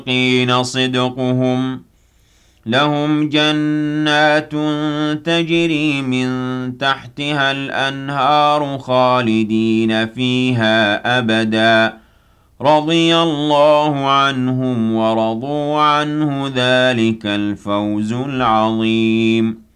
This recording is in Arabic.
قِيلَ صِدْقُهُمْ لَهُمْ جَنَّاتٌ تَجْرِي مِن تَحْتِهَا الْأَنْهَارُ خَالِدِينَ فِيهَا أَبَدًا رَضِيَ اللَّهُ عَنْهُمْ وَرَضُوا عَنْهُ ذَلِكَ الْفَوْزُ الْعَظِيمُ